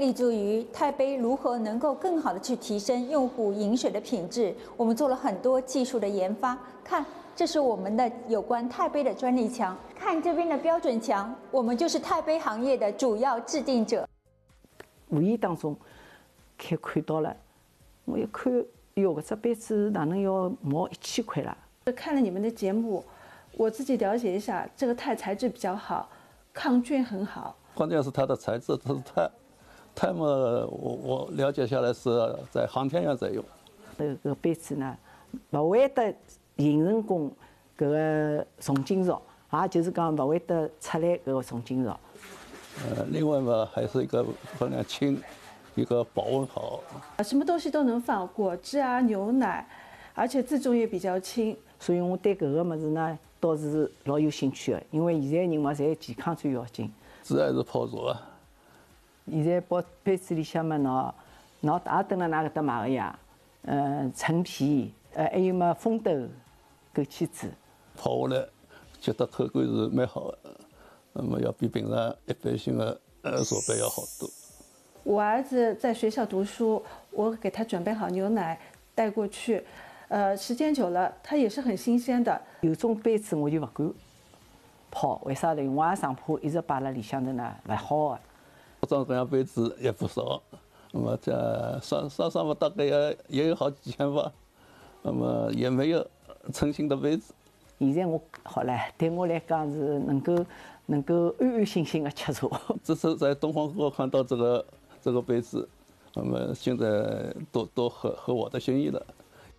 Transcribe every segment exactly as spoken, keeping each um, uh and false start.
立足于钛杯如何能够更好的去提升用户饮水的品质，我们做了很多技术的研发。看，这是我们的有关钛杯的专利墙，看这边的标准墙，我们就是钛杯行业的主要制定者。 无意当中看看到了，我一看，哟，这杯子哪能要毛一千块啦？ 看了你们的节目，我自己了解一下，这个钛材质比较好，抗菌很好。 关键是它的材质，它是钛，钛嘛，我我了解下来是在航天员在用。 这个杯子呢，不会得形成功搿个重金属，也就是讲不会得出来搿个重金属。 呃，另外嘛，还是一个分量轻，一个保温好。 什么东西都能放，果汁啊、牛奶，而且自重也比较轻。 所以我对搿个物事呢，倒是老有兴趣的，因为现在人嘛，侪健康最要紧。 自然是泡茶啊。 现在包杯子里向嘛，喏，喏也蹲辣㑚搿搭买个呀，呃，陈皮，呃，还有嘛风豆、枸杞子。 泡下来，觉得口感是蛮好的，那么要比平常一般性的呃茶杯要好多。 我儿子在学校读书，我给他准备好牛奶带过去，呃，时间久了，它也是很新鲜的。 有种杯子我就不敢泡，为啥呢？我也上怕一直摆辣里向头呢，勿好的。 这种各样杯子也不少，那么这算算算吧，大概也也有好几千吧，那么也没有成型的杯子。 现在我好了，对我来讲是能够能够安安心心的吃茶。 这次在东方河看到这个这个杯子，那么现在都都合合我的心意了。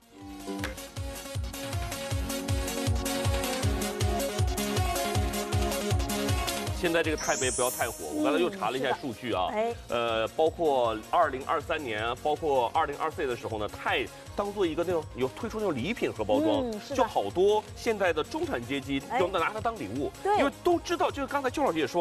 现在这个钛杯不要太火，我刚才又查了一下数据啊，呃，包括二零二三年，包括二零二四的时候呢，钛当做一个那种有推出那种礼品盒包装，就好多现在的中产阶级就拿它当礼物，因为都知道，就是刚才邱老师也说。